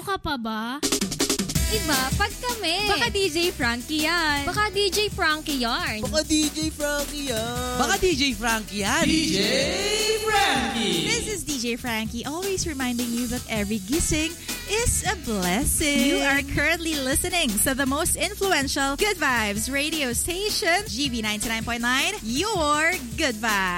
ka pa ba? Iba, pag kami. Baka DJ Frankie yan. Baka DJ Frankie yarn. Baka DJ Frankie yan. Baka DJ Frankie yan. DJ Frankie. This is DJ Frankie, always reminding you that every gising is a blessing. You are currently listening to the most influential Good Vibes radio station, GB 99.9, your Good Vibes.